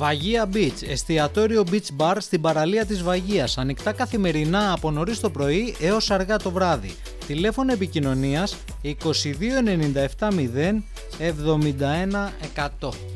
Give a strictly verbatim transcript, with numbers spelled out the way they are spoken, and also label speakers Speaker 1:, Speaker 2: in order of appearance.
Speaker 1: Βαγία Beach, εστιατόριο beach bar στην παραλία της Βαγίας, ανοιχτά καθημερινά από νωρίς το πρωί έως αργά το βράδυ. Τηλέφωνο επικοινωνίας είκοσι δύο ενενήντα επτά μηδέν εβδομήντα ένα εκατό.